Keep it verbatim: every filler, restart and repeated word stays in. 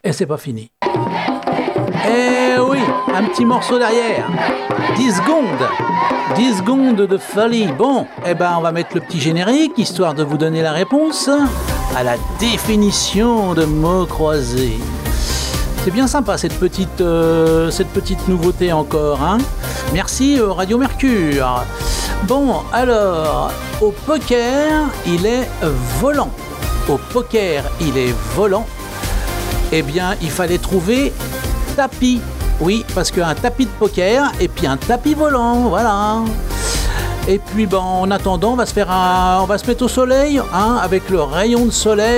et c'est pas fini. Eh oui, un petit morceau derrière. dix secondes. dix secondes de folie. Bon, eh ben on va mettre le petit générique, histoire de vous donner la réponse à la définition de mots croisés. C'est bien sympa cette petite, euh, cette petite nouveauté encore, hein. Merci euh, Radio Mercure. Bon, alors, au poker, il est volant. Au poker, il est volant. Eh bien, il fallait trouver tapis. Oui, parce qu'un tapis de poker et puis un tapis volant, voilà. Et puis, bon, en attendant, on va se faire un, on va se mettre au soleil, hein, avec le rayon de soleil.